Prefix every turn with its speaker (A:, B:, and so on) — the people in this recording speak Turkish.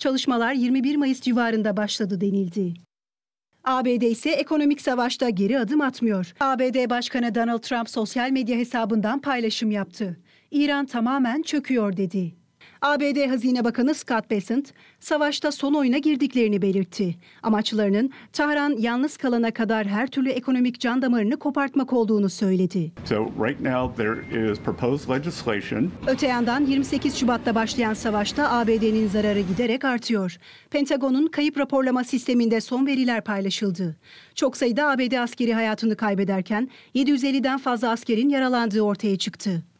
A: Çalışmalar 21 Mayıs civarında başladı denildi. ABD ise ekonomik savaşta geri adım atmıyor. ABD Başkanı Donald Trump sosyal medya hesabından paylaşım yaptı. İran tamamen çöküyor dedi. ABD Hazine Bakanı Scott Bessent, savaşta son oyuna girdiklerini belirtti. Amaçlarının Tahran yalnız kalana kadar her türlü ekonomik can damarını kopartmak olduğunu söyledi. Öte yandan 28 Şubat'ta başlayan savaşta ABD'nin zararı giderek artıyor. Pentagon'un kayıp raporlama sisteminde son veriler paylaşıldı. Çok sayıda ABD askeri hayatını kaybederken 750'den fazla askerin yaralandığı ortaya çıktı.